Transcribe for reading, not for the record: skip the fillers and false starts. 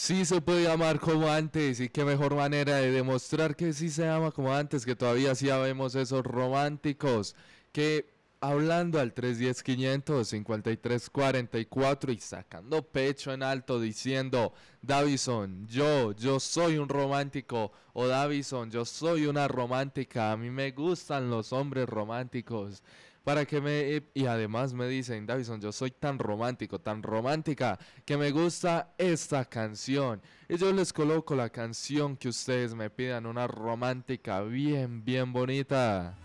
Sí se puede amar como antes y qué mejor manera de demostrar que sí se ama como antes, que todavía sí habemos esos románticos que hablando al 310-500-5344 y sacando pecho en alto diciendo Davison, yo soy un romántico o Davison, yo soy una romántica, a mí me gustan los hombres románticos. Para que y además me dicen, Davison, yo soy tan romántico, tan romántica, que me gusta esta canción. Y yo les coloco la canción que ustedes me pidan, una romántica bien bonita.